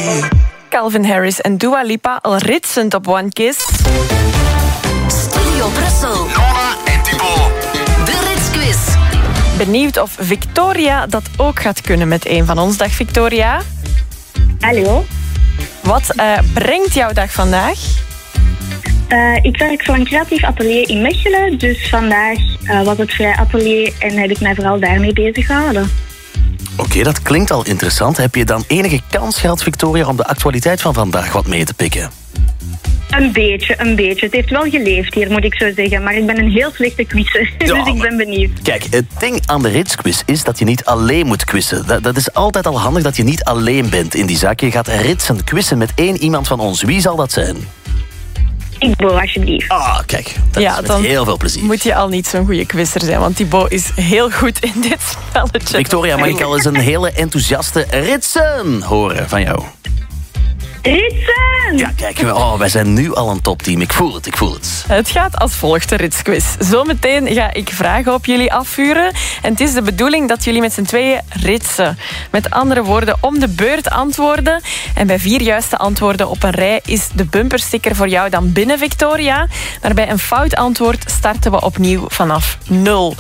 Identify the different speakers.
Speaker 1: Calvin Harris en Dua Lipa al ritsend op One Kiss.
Speaker 2: Studio Brussel.
Speaker 3: Nora en Thibaut.
Speaker 2: De Ritsquiz.
Speaker 1: Benieuwd of Victoria dat ook gaat kunnen met een van ons. Dag Victoria.
Speaker 4: Hallo.
Speaker 1: Wat brengt jouw dag vandaag?
Speaker 4: Ik werk voor een creatief atelier in Mechelen, dus vandaag was het vrij atelier en heb ik mij vooral daarmee bezig gehouden.
Speaker 5: Oké, dat klinkt al interessant. Heb je dan enige kans gehad, Victoria, om de actualiteit van vandaag wat mee te pikken?
Speaker 4: Een beetje. Het heeft wel geleefd hier, moet ik zo zeggen, maar ik ben een heel slechte quizzer, dus ik ben benieuwd.
Speaker 5: Kijk, het ding aan de Ritsquiz is dat je niet alleen moet quizzen. Dat is altijd al handig dat je niet alleen bent in die zaak. Je gaat ritsen quizzen met één iemand van ons. Wie zal dat zijn?
Speaker 4: Thibaut, alsjeblieft.
Speaker 5: Ah, kijk, dat is met heel veel plezier.
Speaker 1: Moet je al niet zo'n goede quizzer zijn, want Thibaut is heel goed in dit spelletje.
Speaker 5: Victoria, mag ik al eens een hele enthousiaste ritsen horen van jou?
Speaker 4: Ritsen!
Speaker 5: Ja, kijk, wij zijn nu al een topteam. Ik voel het.
Speaker 1: Het gaat als volgt, de Ritsquiz. Zometeen ga ik vragen op jullie afvuren. En het is de bedoeling dat jullie met z'n tweeën ritsen. Met andere woorden, om de beurt antwoorden. En bij 4 juiste antwoorden op een rij is de bumpersticker voor jou dan binnen, Victoria. Maar bij een fout antwoord starten we opnieuw vanaf 0.